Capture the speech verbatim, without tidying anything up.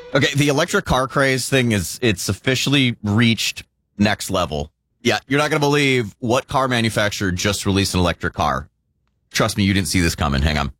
Okay, the electric car craze thing is, it's officially reached next level. Yeah, you're not going to believe what car manufacturer just released an electric car. Trust me, you didn't see this coming. Hang on.